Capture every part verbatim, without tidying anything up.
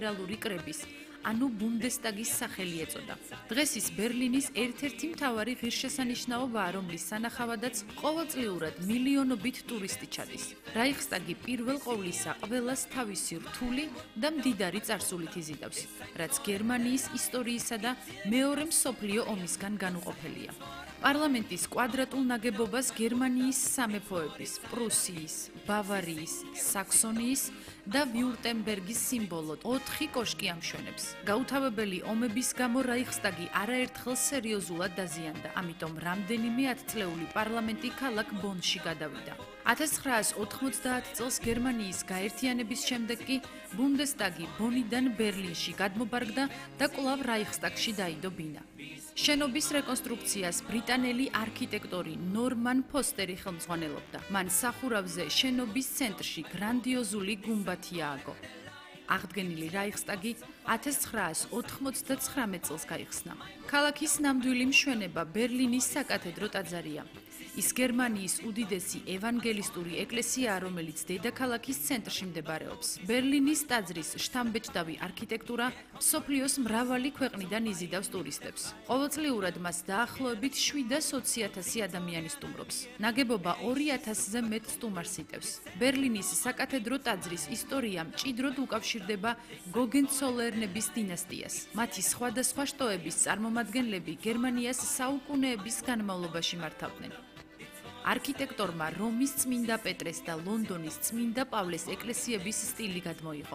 ფედერალური კრების, ანუ ბუნდესტაგის სახელი ეწოდა. დღეს ის ბერლინის ერთ-ერთი მთავარი ღირსშესანიშნაობაა, რომლის სანახავადაც ყოველწლიურად მილიონობით ტურისტი ჩადის. რაიხსტაგი პირველ ყოვლისა ყველას თავისი რთული და მდიდარი წარსულით იზიდავს, რაც გერმანიის ისტორიისა და მეორე მსოფლიო ომისგან განუყოფელია. პარლამენტის კვადრატულ ნაგებობას გერმანიის სამეფოების, პრუსიის, ბავარიის, საქსონიის და ვიურტემბერგის სიმბოლო ოთხი კოშკი ამშვენებს. გაუთავებელი ომების გამო რაიხსტაგი არაერთხელ სერიოზულად დაზიანდა, ამიტომ რამდენიმე ათწლეული პარლამენტი ქალაქ ბონში გადავიდა. ათას ცხრაას ოთხმოცდაათ წელს გერმანიის გაერთიანების შემდეგ კი ბუნდესტაგი ბონიდან ბერლინში გადმობარგდა და კვლავ რაიხსტაგში დაიდო ბინა. შენობის რეკონსტრუქციას ბრიტანელი არქიტექტორი ნორმან ფოსტერი ხელმძღვანელობდა. მან სახურავზე შენობის ცენტრში გრანდიოზული გუმბათი ააგო. აღდგენილი რაიხსტაგი ათას ცხრაას ოთხმოცდაცხრამეტ წელს გაიხსნა. ქალაქის ნამდვილი მშვენება ბერლინის საკათედრო ტაძარია. ის გერმანიის უდიდესი ევანგელისტური ეკლესიაა, რომელიც დედაქალაქის ცენტრში მდებარეობს. ბერლინის ტაძრის შთამბეჭდავი არქიტექტურა მსოფლიოს მრავალი ქვეყნიდან იზიდავს ტურისტებს. ყოველწლიურად მას დაახლოებით შვიდას ოცი ათასი ადამიანი სტუმრობს. ნაგებობა ორი ათასზე მეტ სტუმარს იტევს. ბერლინის საკათედრო ტაძრის ისტორია მჭიდროდ უკავშირდება გოგენცოლერნების დინასტიას. მათი სხვადასხვა შტოების წარმომადგენლები გერმანიას საუკუნეების განმავლობაში მართავდნენ. არქიტექტორმა რომის წმინდა პეტრეს და ლონდონის წმინდა პავლეს ეკლესიების სტილი გადმოიღო.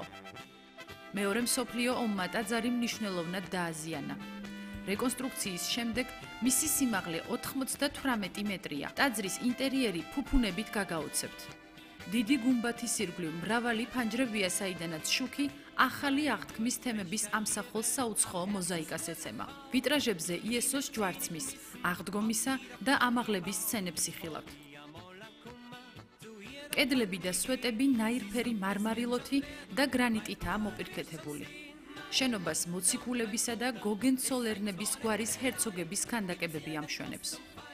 მეორე მსოფლიო ომმა ტაძარი მნიშვნელოვნად დააზიანა. რეკონსტრუქციის შემდეგ მისი სიმაღლე ოთხმოცდათვრამეტი მეტრია. ტაძრის ინტერიერი ფუფუნებით გაგაოცებთ. დიდი გუმბათის ირგვლივ მრავალი ფანჯრებია, საიდანაც შუქი ახალი აღთქმის თემების ამსახველ საუცხოო მოზაიკას ეცემა. ვიტრაჟებზე იესოს ჯვარცმის, აღდგომისა და ამაღლების სცენებს იხილავთ. კედლები და სვეტები ნაირფერი მარმარილოთი და გრანიტითაა მოპირკეთებული. შენობას მოციქულებისა და გოგენცოლერნების გვარის ჰერცოგების ქანდაკებები ამშვენებს.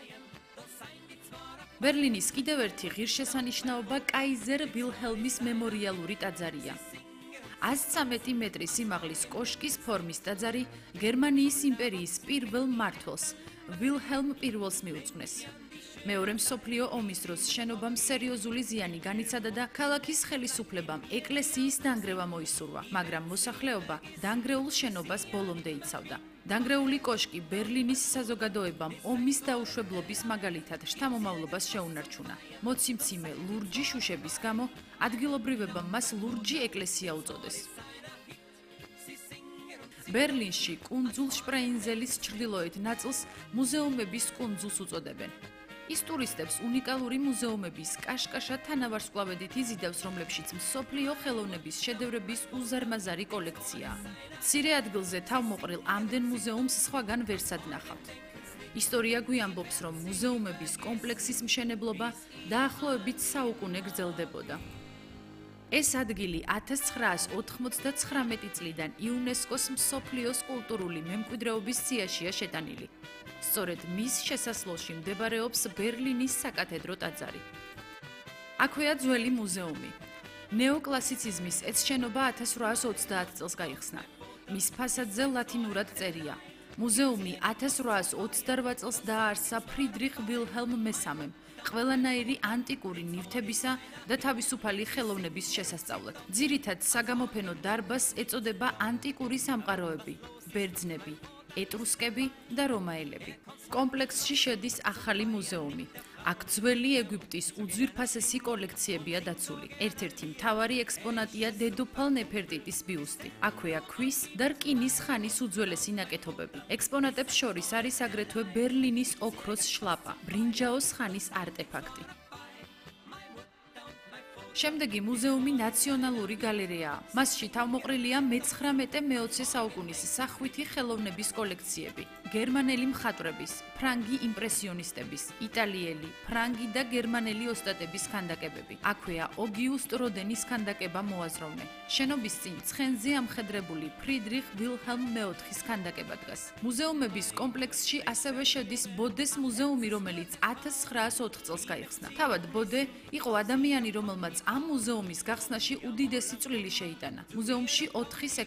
ბერლინის კიდევ ერთი ღირსშესანიშნაობა კაიზერ ვილჰელმის მემორიალური ტაძარია. ას ცხრამეტი მეტრი სიმაღლის კოშკის ფორმის ტაძარი გერმანიის იმპერიის პირველ მმართველს, ვილჰელმ პირველს მიუძღვნეს. მეორე მსოფლიო ომის დროს შენობამ სერიოზული ზიანი განიცადა და ქალაქის ხელისუფლებამ ეკლესიის დანგრევა მოისურვა, მაგრამ მოსახლეობა დანგრეულ შენობას ბოლომდე იცავდა. დანგრეული კოშკი ბერლინის საზოგადოებამ ომის დაუშვებლობის მაგალითად შთამომავლობას შეუნარჩუნა. მოციმციმე ლურჯი შუშების გამო ადგილობრივებმა მას ლურჯი ეკლესია უწოდეს. ბერლინში კუნძულ შპრეინზელის ჩრდილოეთ ნაწილს მუზეუმების კუნძულს უწოდებენ. ის ტურისტებს უნიკალური მუზეუმების კაშკაშა თანავარსკვლავედით იზიდავს, რომლებშიც მსოფლიო ხელოვნების შედევრების უზარმაზარი კოლექციაა. მცირე ადგილზე თავმოყრილ ამდენ მუზეუმს სხვაგან ვერსად ნახავთ. ისტორია გვიამბობს, რომ მუზეუმების კომპლექსის მშენებლობა დაახლოებით საუკუნე გრძელდებოდა. ეს ადგილი ათას ცხრაას ოთხმოცდაცხრამეტი წლიდან იუნესკოს მსოფლიოს კულტურული მემკვიდრეობის სიაშია შეტანილი. სწორედ მის შესასვლელში მდებარეობს ბერლინის საკათედრო ტაძარი. აქვეა ძველი მუზეუმი. ნეოკლასიციზმის ეს შენობა ათას რვაას ოცდაათ წელს გაიხსნა. მის ფასადზე ლათინურად წერია. მუზეუმი ათას რვაას ოცდარვა წელს დააარსა ფრიდრიხ ვილჰელმ მესამემ, ყველანაირი ანტიკური ნივთებისა და თავისუფალი ხელოვნების შესასწავლად. ძირითად საგამოფენო დარბაზს ეწოდება ანტიკური სამყაროები, ბერძნები, ეტრუსკები და რომაელები. კომპლექსში შედის ახალი მუზეუმი. აქ ძველი ეგვიპტის უძვირფასესი კოლექციებია დაცული. ერთ-ერთი მთავარი ექსპონატია დედოფალ ნეფერტიტის ბიუსტი. აქვეა ქვის და რკინის ხანის უძველესი ნაკეთობები. ექსპონატებს შორის არის აგრეთვე ბერლინის ოქროს შლაპა, ბრინჯაოს ხანის არტეფაქტი. შემდეგი მუზეუმი ნაციონალური გალერეაა. მასში თავმოყრილია მეცხრამეტე მეოცე საუკუნის სახვითი ხელოვნების კოლექციები. გერმანელი მხატვრების, ფრანგი იმპრესიონისტების, იტალიელი, ფრანგი და გერმანელი ოსტატების ქანდაკებები. აქვეა ოგიუსტ როდენის ქანდაკება მოაზროვნე. შენობის წინ ცხენზე ამხედრებული ფრიდრიხ ვილჰელმ მეოთხის ქანდაკება დგას. მუზეუმების კომპლექსში ასევე შედის ბოდეს მუზეუმი, რომელიც ათას ცხრაას ოთხ წელს გაიხსნა. თავად ბოდე იყო ადამიანი, რომელმაც ამ მუზეუმის გახსნაში უდიდესი წვლილი შეიტანა. მუზეუმში ოთხი